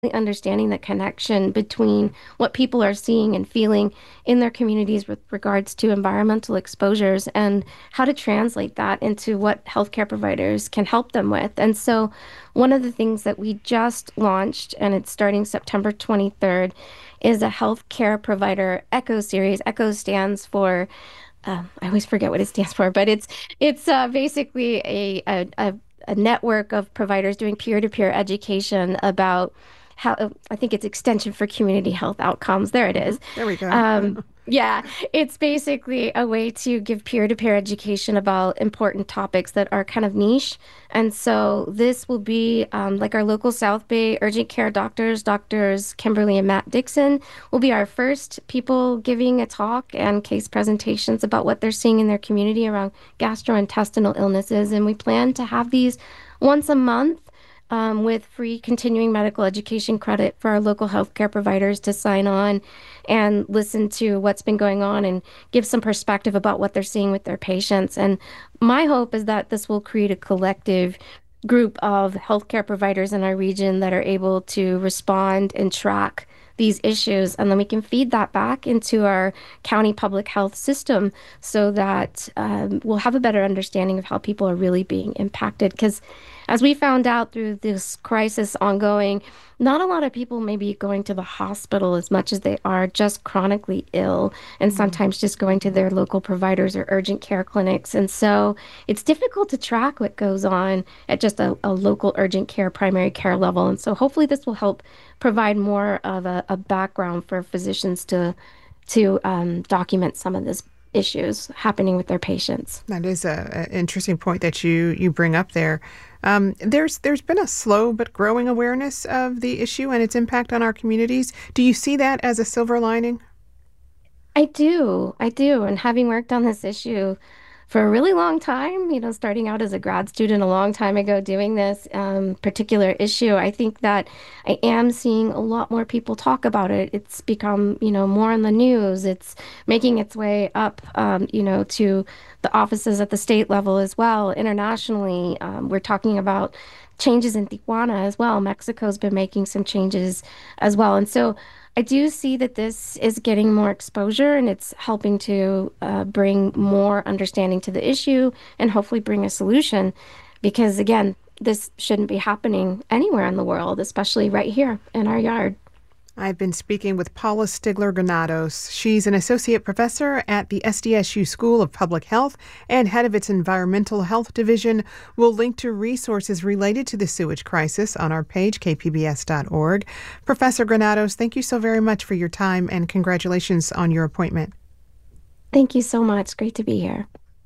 understanding the connection between what people are seeing and feeling in their communities with regards to environmental exposures and how to translate that into what healthcare providers can help them with. And so, one of the things that we just launched, and it's starting September 23rd, is a healthcare provider Echo series. Echo stands for I always forget what it stands for, but it's basically a network of providers doing peer-to-peer education about how I think it's Extension for Community Health Outcomes. There it is. There we go. Yeah, it's basically a way to give peer-to-peer education about important topics that are kind of niche. And so this will be like our local South Bay urgent care doctors Kimberly and Matt Dixon will be our first people giving a talk and case presentations about what they're seeing in their community around gastrointestinal illnesses. And we plan to have these once a month with free continuing medical education credit for our local healthcare providers to sign on and listen to what's been going on and give some perspective about what they're seeing with their patients. And my hope is that this will create a collective group of healthcare providers in our region that are able to respond and track these issues. And then we can feed that back into our county public health system so that we'll have a better understanding of how people are really being impacted. Because as we found out through this crisis ongoing, not a lot of people may be going to the hospital as much as they are just chronically ill and sometimes just going to their local providers or urgent care clinics. And so it's difficult to track what goes on at just a local urgent care, primary care level. And so hopefully this will help provide more of a background for physicians to document some of these issues happening with their patients. That is an interesting point that you bring up there. There's been a slow but growing awareness of the issue and its impact on our communities. Do you see that as a silver lining? I do. I do. And having worked on this issue for a really long time, starting out as a grad student a long time ago doing this particular issue, I think that I am seeing a lot more people talk about it. It's become, more in the news. It's making its way up, to the offices at the state level as well. Internationally, we're talking about changes in Tijuana as well. Mexico's been making some changes as well. And so I do see that this is getting more exposure and it's helping to bring more understanding to the issue and hopefully bring a solution because, again, this shouldn't be happening anywhere in the world, especially right here in our yard. I've been speaking with Paula Stigler-Granados. She's an associate professor at the SDSU School of Public Health and head of its Environmental Health Division. We'll link to resources related to the sewage crisis on our page, kpbs.org. Professor Granados, thank you so very much for your time and congratulations on your appointment. Thank you so much. Great to be here.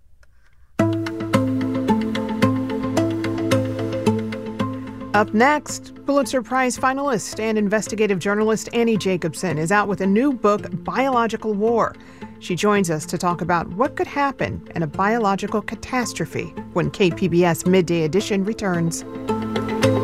Up next, Pulitzer Prize finalist and investigative journalist Annie Jacobsen is out with a new book, Biological War. She joins us to talk about what could happen in a biological catastrophe when KPBS Midday Edition returns.